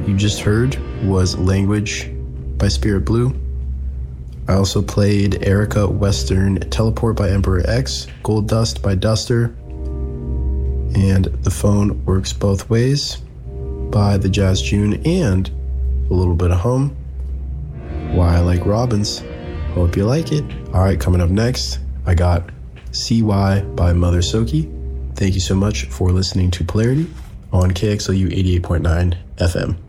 you just heard was Language by Spirit Blue. I also played Erica Western Teleport by Emperor X, Gold Dust by Duster, and The Phone Works Both Ways by The Jazz June, and a little bit of Hum, Why I Like Robins. Hope you like it. Alright, coming up next, I got CY by Mother Soki. Thank you so much for listening to Polarity on KXLU 88.9 FM.